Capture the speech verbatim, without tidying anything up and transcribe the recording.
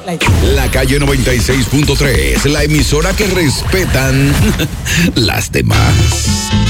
La Calle noventa y seis punto tres, la emisora que respetan las demás.